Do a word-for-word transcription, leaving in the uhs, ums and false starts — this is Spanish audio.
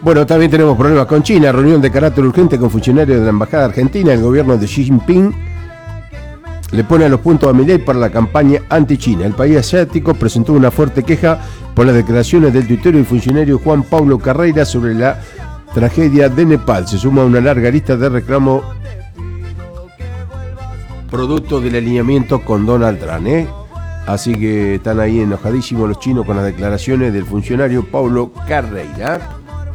Bueno, también tenemos problemas con China. Reunión de carácter urgente con funcionarios de la Embajada Argentina. El gobierno de Xi Jinping le pone a los puntos a Milei para la campaña anti-China. El país asiático presentó una fuerte queja por las declaraciones del tuitero y funcionario Juan Pablo Carreira sobre la tragedia de Nepal. Se suma a una larga lista de reclamos producto del alineamiento con Donald Trump, ¿eh? Así que están ahí enojadísimos los chinos con las declaraciones del funcionario Pablo Carreira.